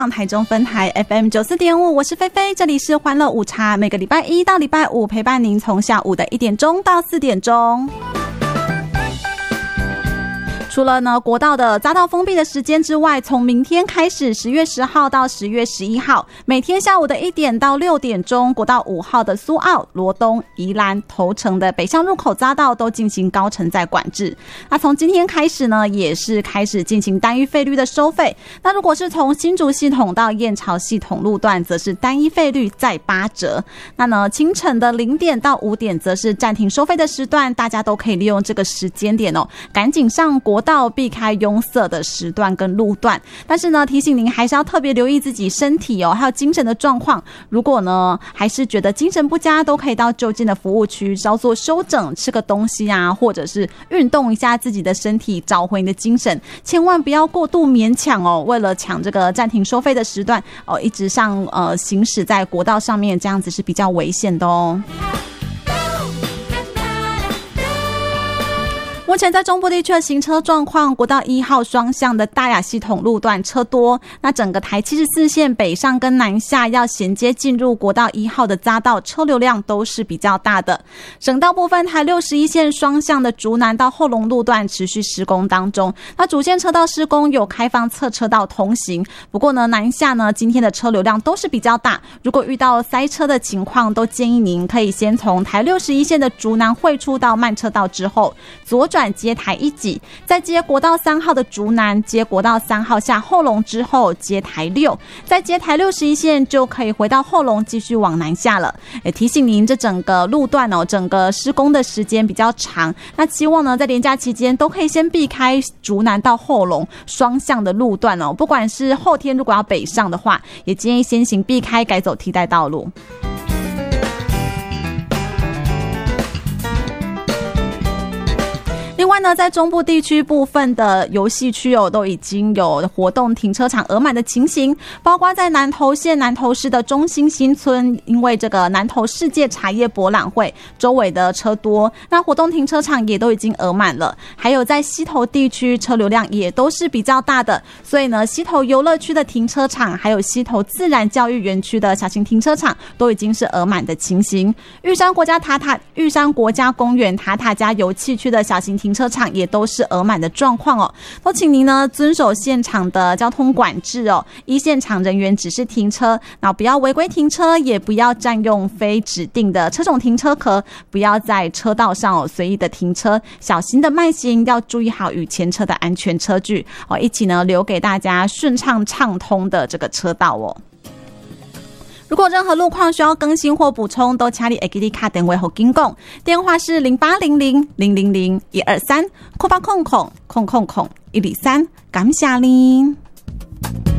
台中分台 FM 94.5，我是菲菲，这里是欢乐午茶，每个礼拜一到礼拜五陪伴您从下午的1点钟到4点钟。除了呢国道的匝道封闭的时间之外，从明天开始10月10号到10月11号，每天下午的1点到6点钟，国道5号的苏澳、罗东、宜兰、头城的北向入口匝道都进行高承载管制。那从今天开始呢，也是开始进行单一费率的收费。那如果是从新竹系统到燕巢系统路段，则是单一费率再8折。那呢清晨的0点到5点则是暂停收费的时段，大家都可以利用这个时间点哦，赶紧上国道避开拥塞的时段跟路段。但是呢提醒您还是要特别留意自己身体哦还有精神的状况，如果呢还是觉得精神不佳，都可以到就近的服务区稍作休整，吃个东西啊，或者是运动一下自己的身体，找回你的精神，千万不要过度勉强哦，为了抢这个暂停收费的时段哦，一直行驶在国道上面，这样子是比较危险的哦。目前在中部地区的行车状况，国道1号双向的大雅系统路段车多，那整个台74线北上跟南下要衔接进入国道1号的匝道，车流量都是比较大的。省道部分，台61线双向的竹南到后龙路段持续施工当中，那主线车道施工有开放侧车道通行，不过呢南下呢今天的车流量都是比较大，如果遇到塞车的情况，都建议您可以先从台61线的竹南汇出到慢车道之后，左转接台1级，再接国道3号的竹南，接国道3号下后龙之后接台6，再接台61线就可以回到后龙继续往南下了。也提醒您这整个路段哦，整个施工的时间比较长，那希望呢在连假期间都可以先避开竹南到后龙双向的路段哦，不管是后天如果要北上的话，也建议先行避开，改走替代道路。另外呢，在中部地区部分的游戏区哦，都已经有活动停车场额满的情形，包括在南投县南投市的中心新村，因为这个南投世界茶叶博览会周围的车多，那活动停车场也都已经额满了。还有在溪头地区车流量也都是比较大的，所以呢溪头游乐区的停车场，还有溪头自然教育园区的小型停车场都已经是额满的情形。玉山国家公园塔塔加油气区的小型停车场也都是额满的状况哦，都请您呢遵守现场的交通管制哦，依现场人员指示停车，那不要违规停车，也不要占用非指定的车种停车壳，不要在车道上哦随意的停车，小心的慢行，要注意好与前车的安全车距哦，一起呢留给大家顺畅畅通的这个车道哦。如果任何路况需要更新或补充，都请你会记得打电话给警讲，电话是0800-000-123，0800-000-123，感谢您。